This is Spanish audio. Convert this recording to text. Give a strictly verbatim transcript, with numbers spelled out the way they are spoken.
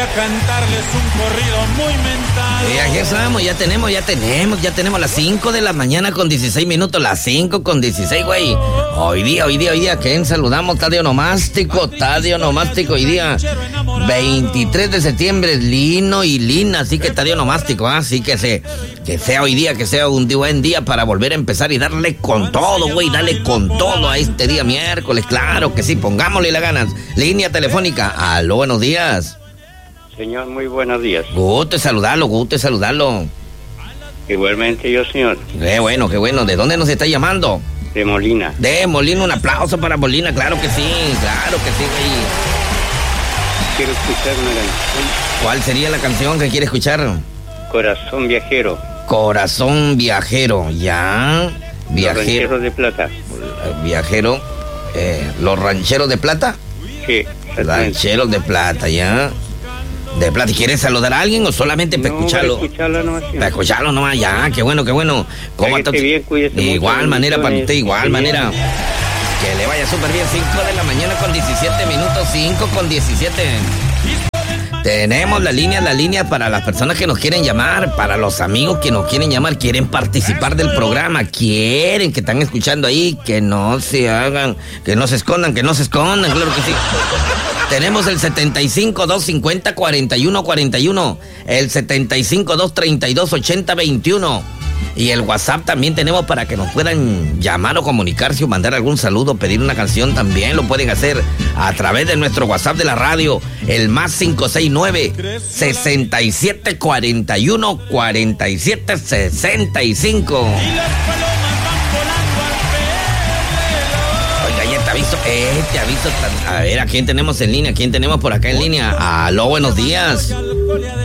a cantarles un corrido muy mental. Y aquí estamos, ya tenemos, ya tenemos, ya tenemos las cinco de la mañana con dieciséis minutos, las cinco con dieciséis, güey. Hoy día, hoy día, hoy día, ¿quién saludamos? Tadio Nomástico, Tadio Nomástico, hoy día veintitrés de septiembre, Lino y Lina, así que Tadio Nomástico, ¿ah? Así que, se, que sea hoy día, que sea un buen día para volver a empezar y darle con todo, güey, dale con todo a este día miércoles, claro que sí, pongámosle las ganas. Línea telefónica, aló, buenos días. Señor, muy buenos días. Gusto saludarlo, gusto saludarlo. Igualmente yo, señor. Qué bueno, qué bueno. ¿De dónde nos está llamando? De Molina. De Molina, un aplauso para Molina, claro que sí, claro que sí, güey. Quiero escuchar una canción. ¿Cuál sería la canción que quiere escuchar? Corazón viajero. Corazón viajero, ya. Viajero. Los rancheros de plata. Viajero. Eh, ¿Los rancheros de plata? Sí. Rancheros de plata, ya. De plata. ¿Quieres saludar a alguien o solamente para no, escucharlo? Para escucharlo nomás. Sí. Para escucharlo nomás, ya. Qué bueno, qué bueno. ¿Cómo está? Bien, de igual mucho, manera para usted, igual bien. manera. Que le vaya súper bien. cinco de la mañana con diecisiete minutos. cinco con diecisiete. Tenemos la línea, la línea para las personas que nos quieren llamar, para los amigos que nos quieren llamar, quieren participar del programa, quieren que están escuchando ahí, que no se hagan, que no se escondan, que no se escondan, claro que sí. Tenemos el setenta y cinco, doscientos cincuenta, cuarenta y uno cuarenta y uno, el setenta y cinco, doscientos treinta y dos, ochenta veintiuno. Y el WhatsApp también tenemos para que nos puedan llamar o comunicarse o mandar algún saludo, pedir una canción también. Lo pueden hacer a través de nuestro WhatsApp de la radio, el más cinco seis nueve, sesenta y siete cuarenta y uno, cuarenta y siete sesenta y cinco. Oiga, ya te aviso, eh, te aviso. A ver, ¿a quién tenemos en línea? ¿A quién tenemos por acá en línea? Aló, buenos días.